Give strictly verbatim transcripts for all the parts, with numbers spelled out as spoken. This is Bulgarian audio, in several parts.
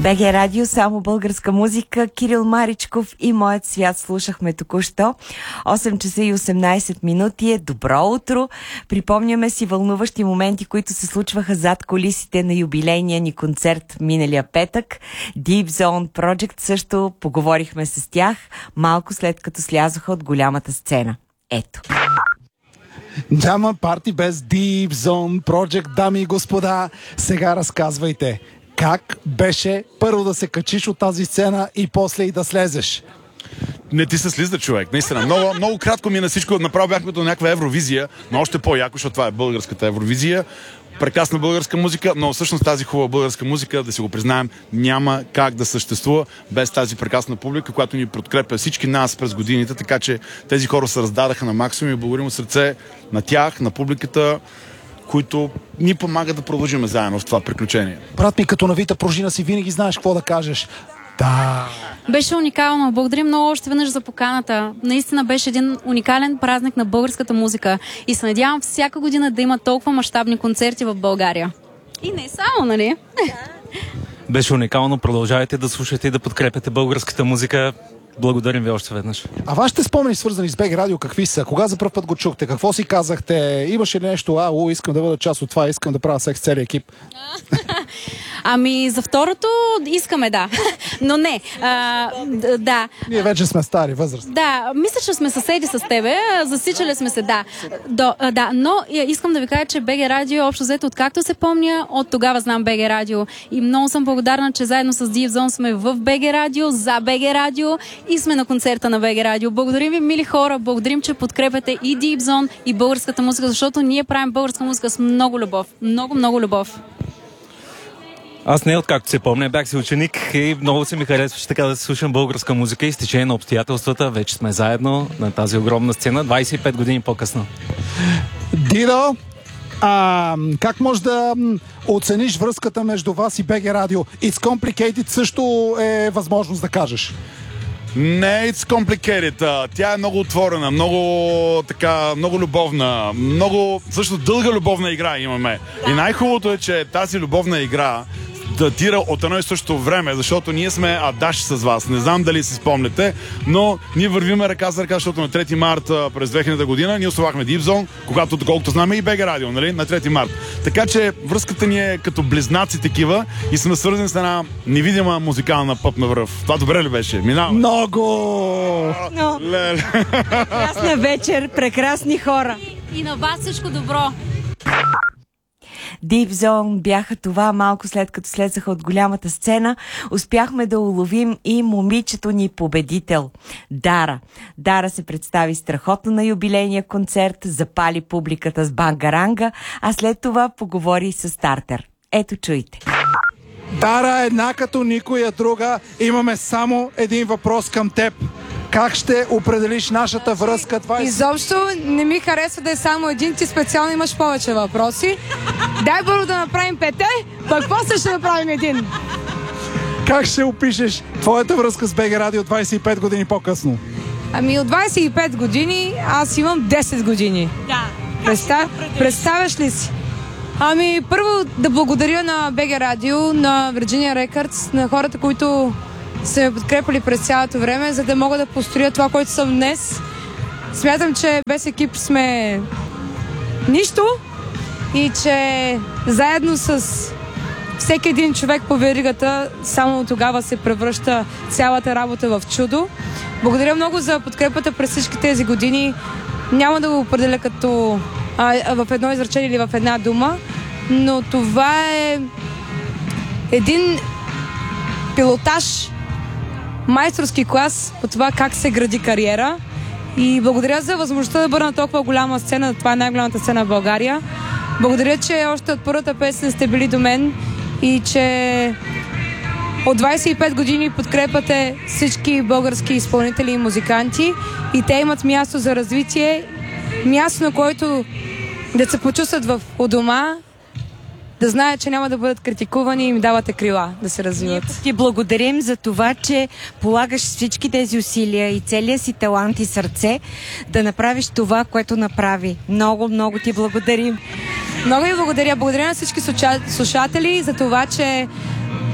БГ Радио, само българска музика. Кирил Маричков и Моят свят слушахме току-що. осем часа и осемнайсет минути е добро утро. Припомняме си вълнуващи моменти, които се случваха зад кулисите на юбилейния ни концерт миналия петък. Deep Zone Project също поговорихме с тях малко след като слязоха от голямата сцена. Ето. Няма парти без Deep Zone Project, дами и господа. Сега разказвайте. Как беше първо да се качиш от тази сцена и после и да слезеш? Не, ти се слиза, човек. Наистина. Много, много кратко мина всичко. Направо бяхме до някаква Евровизия, но още по-яко, защото това е българската Евровизия. Прекрасна българска музика, но всъщност тази хубава българска музика, да си го признаем, няма как да съществува без тази прекрасна публика, която ни подкрепя всички нас през годините, така че тези хора се раздадаха на максимум и благодарим от сърце на тях, на публиката, които ни помагат да продължим заедно в това приключение. Брат ми, като навита пружина си, винаги знаеш какво да кажеш. Да. Беше уникално. Благодарим много още веднъж за поканата. Наистина беше един уникален празник на българската музика и се надявам всяка година да има толкова мащабни концерти в България. И не само, нали? Беше уникално. Продължавайте да слушате и да подкрепяте българската музика. Благодарим ви още веднъж. А вашите спомени, свързани с БГ Радио, какви са? Кога за първ път го чухте? Какво си казахте? Имаше ли нещо? А, о, искам да бъда част от това, искам да правя секс целия екип. Ами за второто искаме, да. Но не. А, да. Ние вече сме стари, възраст. Да, мисля, че сме съседи с тебе. Засичали сме се, да. До, да. Но искам да ви кажа, че БГ Радио, общо взето, откакто се помня, от тогава знам БГ Радио. И много съм благодарна, че заедно с Deep Zone сме в БГ Радио, за БГ Радио и сме на концерта на БГ Радио. Благодарим ви, мили хора. Благодарим, че подкрепяте и Deep Zone, и българската музика, защото ние правим българска музика с много любов. Много, много любов. Аз не, откакто се помня, бях си ученик и много се ми харесваше така да се слушам българска музика и с течение на обстоятелствата вече сме заедно на тази огромна сцена, двайсет и пет години по-късно. Дидо, а, как може да оцениш връзката между вас и БГ Радио? It's complicated също е възможност да кажеш. Не, it's complicated. Тя е много отворена, много така, много любовна, много също дълга любовна игра имаме. И най-хубавото е, че тази любовна игра датира от едно и също време, защото ние сме адаш с вас. Не знам дали си спомняте, но ние вървиме ръка за ръка, защото на трети март през две хиляди година ние основахме Deep Zone, когато, доколкото знаме, и БГ Радио, нали? На трети март. Така че връзката ни е като близнаци такива и сме свързани с една невидима музикална пъп на връв. Това добре ли беше? Минава. Много! Но... Прекрасна вечер, прекрасни хора. И на вас всичко добро. Deep Zone бяха това малко след като слезаха от голямата сцена. Успяхме да уловим и момичето ни победител Дара. Дара се представи страхотно на юбилейния концерт, запали публиката с бангаранга, а след това поговори с стартер. Ето, чуйте. Дара, една като никоя друга. Имаме само един въпрос към теб. Как ще определиш нашата връзка? двайсет... Изобщо не ми харесва да е само един, ти специално имаш повече въпроси. Дай първо да направим пете, пък после ще направим един. Как ще опишеш твоята връзка с БГ Радио двайсет и пет години по-късно? Ами от двайсет и пет години аз имам десет години. Да. Представ... Представяш ли си? Ами първо да благодаря на БГ Радио, на Virginia Records, на хората, които са ме подкрепили през цялото време, за да мога да построя това, което съм днес. Смятам, че без екип сме нищо и че заедно с всеки един човек по веригата само тогава се превръща цялата работа в чудо. Благодаря много за подкрепата през всички тези години. Няма да го определя като а, в едно изречение или в една дума, но това е един пилотаж, майсторски клас по това как се гради кариера. И благодаря за възможността да бъда на толкова голяма сцена. Това е най-голямата сцена в България. Благодаря, че още от първата песен сте били до мен и че от двайсет и пет години подкрепате всички български изпълнители и музиканти и те имат място за развитие, място, на което да се почувстват в у дома, да знаят, че няма да бъдат критикувани и им давате крила да се развиват. Ние ти благодарим за това, че полагаш всички тези усилия и целия си талант и сърце да направиш това, което направи. Много, много ти благодарим. Много ви благодаря. Благодаря на всички слушатели за това, че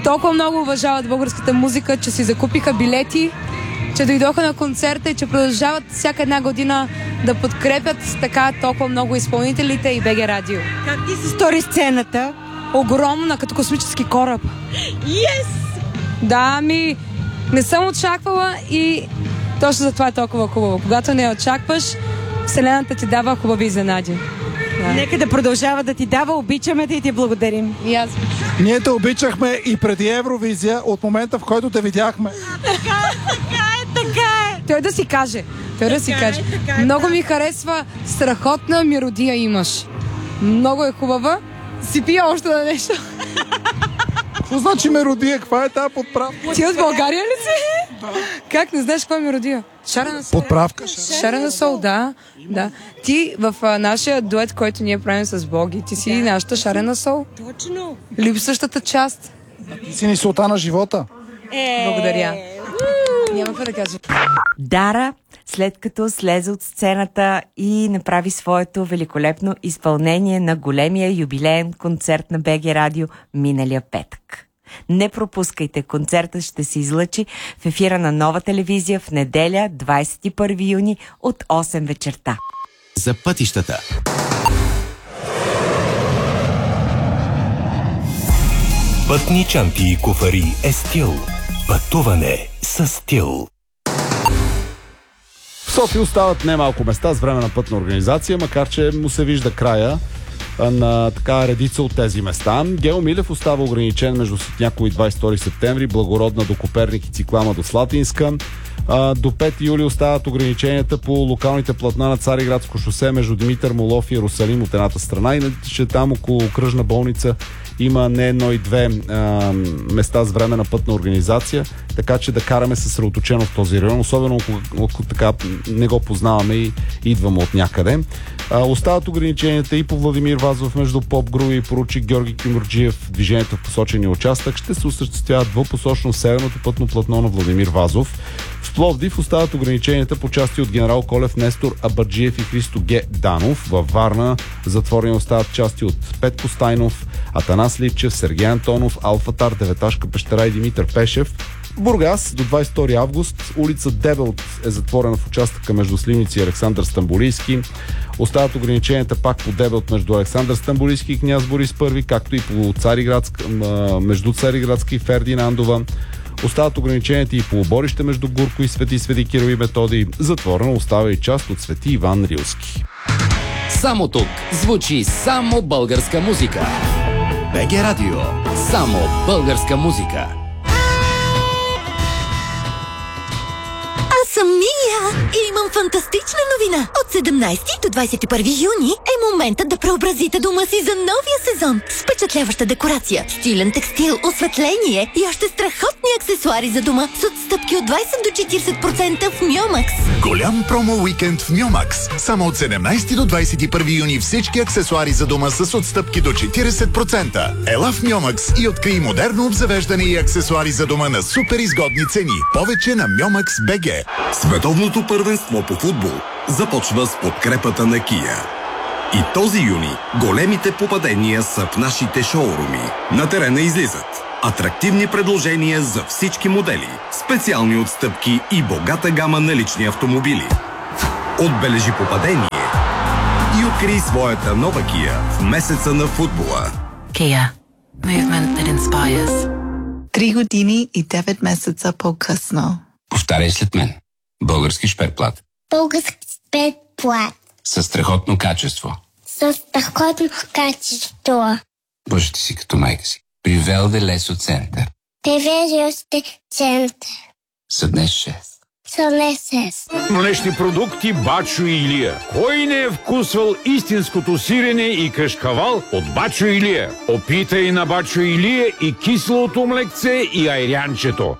толкова много уважават българската музика, че си закупиха билети, че дойдоха на концерта и че продължават всяка една година да подкрепят така толкова много изпълнителите и БГ Радио. Как ти се стори сцената? Огромна, като космически кораб. Yes! Да, ми не съм очаквала и точно за това е толкова хубаво. Когато не очакваш, Вселената ти дава хубави изненади. Да. Нека да продължава да ти дава. Обичаме те и ти благодарим. И аз. Ние те обичахме и преди Евровизия, от момента, в който те видяхме. Така е, така е, така е. Той да си каже. Той да си каже. Много ми харесва, страхотна мелодия имаш. Много е хубава. Си пия още на нещо. Какво значи меродия? Каква е тази подправка? Ти от България ли си? Да. Как не знаеш каква е меродия? Шарена сол. Подправка? Шарена сол, да. да. Ти в а, нашия дует, който ние правим с Боги, ти си да. нашата шарена сол. Точно. Липсващата част. Ти си ни султан на живота. Е... Благодаря. Няма какво да кажа. Дара, след като слезе от сцената и направи своето великолепно изпълнение на големия юбилеен концерт на БГ Радио миналия петък. Не пропускайте, концертът ще се излъчи в ефира на Нова телевизия в неделя, двадесет и първи юни от осем вечерта. За пътищата. Пътни чанти и куфари е стил. Пътуване с стил. В София остават немалко места с временна пътна организация, макар че му се вижда края на така редица от тези места. Гео Милев остава ограничен между някои двадесет и втори септември, Благородна до Коперник и Циклама до Слатинска. До пети юли остават ограниченията по локалните платна на Цариградско шосе между Димитър Молов и Иерусалим от едната страна, иначе там около окръжна болница има не едно и две а, места с временна пътна организация, така че да караме съсредоточено в този район, особено ако, ако така не го познаваме и идваме от някъде. А, остават ограниченията и по Владимир Вазов между Попгру и поручик Георги Кюмурджиев. Движението в посочения участък ще се осъществява двупосочно в северното пътно платно на Владимир Вазов. В Пловдив остават ограниченията по части от Генерал Колев, Нестор Абаджиев и Христо Г. Данов. Във Варна затворени остават части от Петко Стайнов, Атанас Липчев, Сергей Антонов, Алфатар, Деветашка пещера и Димитър Пешев. В Бургас до двадесет и втори август улица Дебелт е затворена в участъка между Сливници и Александър Стамболийски. Остават ограниченията пак по Дебелт между Александър Стамболийски и Княз Борис Първи, както и по Цариградска, между Цариградска и Фердинандова. Остават ограниченията и по оборище между Гурко и Свети Свети Кирил и Методий. Затворена остава и част от Свети Иван Рилски. Само тук звучи само българска музика. БГ Радио. Само българска музика. Аз съм Мия и имам фантастична новина. От седемнадесети до двадесет и първи юни е моментът да преобразите дома си за новия сезон. С впечатляваща декорация, стилен текстил, осветление и още страхотни аксесуари за дома с отстъпки от двадесет до четиридесет процента в Мьомакс. Голям промо уикенд в Мьомакс. Само от седемнадесети до двадесет и първи юни всички аксесуари за дома с отстъпки до четиридесет процента. Ела в Мьомакс и открий модерно обзавеждане и аксесуари за дома на супер изгодни цени. Повече на Мьомакс БГ. Световното първенство по футбол започва с подкрепата на Kia. И този юни големите попадения са в нашите шоуруми. На терена излизат атрактивни предложения за всички модели, специални отстъпки и богата гама на лични автомобили. Отбележи попадение и открий своята нова Kia в месеца на футбола. Kia. Movement that inspires. Три години и девет месеца по-късно. Повтаряй след мен. Български шперплат. Български шперплат. Със страхотно качество. Със страхотно качество. Боже, ти си като майка си. При Велде Лесо Център. Привеждащи център. Съднес шест. Съднес шест. Млечни продукти Бачо Илия. Кой не е вкусвал истинското сирене и кашкавал от Бачо Илия? Опитай на Бачо Илия и киселото млекце и айрянчето.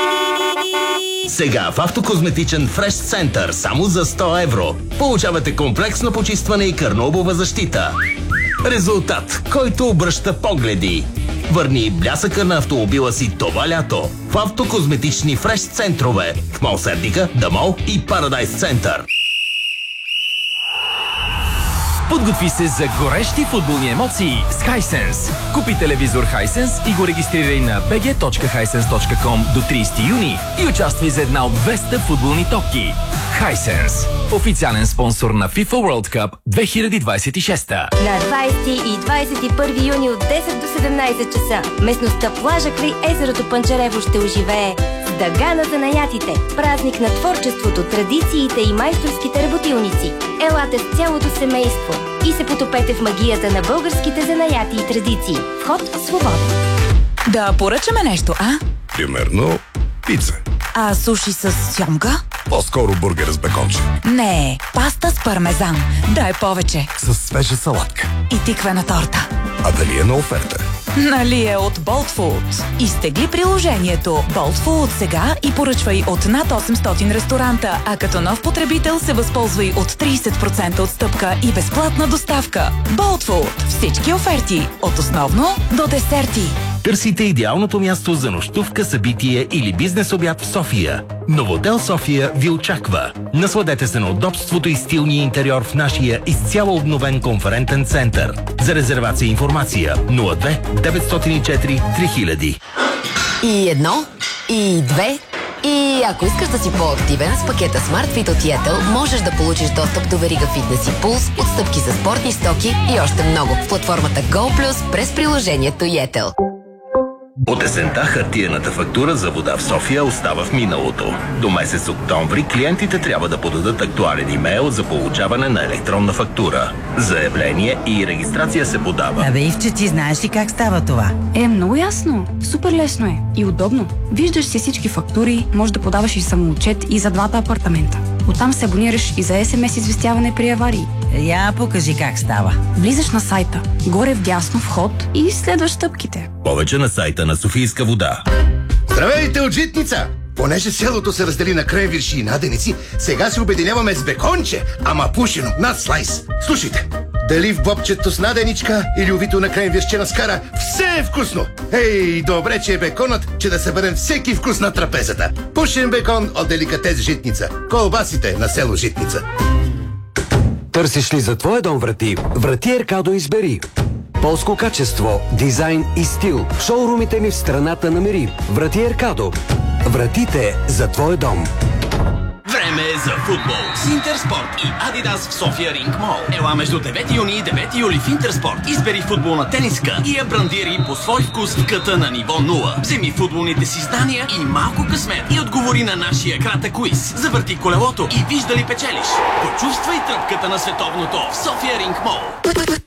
Сега в Автокозметичен Фреш Център само за сто евро получавате комплексно почистване и кърнообова защита. Резултат, който обръща погледи. Върни блясъка на автомобила си това лято в Автокозметични Фреш Центрове в Мол Сердика, Дамол и Парадайс Център. Подготви се за горещи футболни емоции с Hisense. Купи телевизор Hisense и го регистрирай на би джи точка hisense точка ком до тридесети юни и участвай за една от двеста футболни топки. Hisense. Официален спонсор на FIFA World Cup две хиляди двадесет и шеста. На двадесети и двадесет и първи юни от десет до седемнадесет часа местността Плажа край езерото Панчарево ще оживее с Дъга на занаятите. Празник на творчеството, традициите и майсторските работилници. Елате с цялото семейство и се потопете в магията на българските занаяти и традиции. Вход свободен. Да поръчаме нещо, а? Примерно пица. А суши с сьомга? По-скоро бургер с беконче. Не, паста с пармезан. Дай повече. С свежа салатка. И тиквена торта. А дали е на оферта? Нали е от Bolt Food. Изтегли приложението Bolt Food сега и поръчвай от над осемстотин ресторанта, а като нов потребител се възползвай от тридесет процента отстъпка и безплатна доставка. Bolt Food. Всички оферти. От основно до десерти. Търсите идеалното място за нощувка, събитие или бизнес обяд в София. Новотел София ви очаква. Насладете се на удобството и стилния интериор в нашия изцяло обновен конферентен център. За резервация и информация нула две деветстотин и четири три хиляди. И едно, и две, и ако искаш да си по-активен, с пакета Smart Fit от Yettel можеш да получиш достъп до верига Fitness и Pulse, отстъпки за спортни стоки и още много в платформата GoPlus през приложението Yettel. От есента хартиената фактура за вода в София остава в миналото. До месец октомври клиентите трябва да подадат актуален имейл за получаване на електронна фактура. Заявление и регистрация се подава. Абе, Ивче, ти знаеш ли как става това? Е, много ясно. Супер лесно е. И удобно. Виждаш си всички фактури, можеш да подаваш и самоотчет и за двата апартамента. Оттам се абонираш и за ес ем ес известяване при аварии. Я покажи как става. Влизаш на сайта, горе вдясно вход и следваш стъпките. Повече на сайта на Софийска вода. Здравейте от Житница! Понеже селото се раздели на кренвирши и наденици, сега се обединяваме с беконче, ама пушено, над слайс. Слушайте, дали в бобчето с наденичка или увито на кренвиршче на скара, все е вкусно! Ей, добре, че е беконът, че да съберем всеки вкус на трапезата. Пушен бекон от деликатес Житница. Колбасите на село Житница. Търсиш ли за твоя дом врати? Врати Еркадо избери. Полско качество, дизайн и стил. В шоурумите ни в страната намери. Врати Еркадо. Вратите за твоя дом. Време е за футбол с Интерспорт и Адидас в София Ринг Мол. Ела между девети юни и девети юли в Интерспорт. Избери футболна тениска и я брандири по свой вкус в къта на ниво нула. Вземи футболните си знания и малко късмет и отговори на нашия кратък квиз. Завърти колелото и виж дали печелиш. Почувствай тръпката на световното в София Ринг Мол.